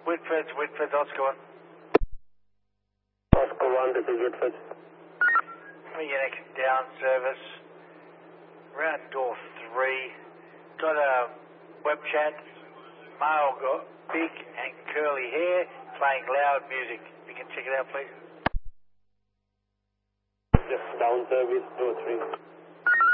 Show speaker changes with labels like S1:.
S1: Whitford, Oscar 1.
S2: Oscar 1, this is Whitford.
S1: Munich down service. Round door 3. Got a web chat. Male got big and curly hair, playing loud music. You can check it out, please.
S2: Just down service, door 3.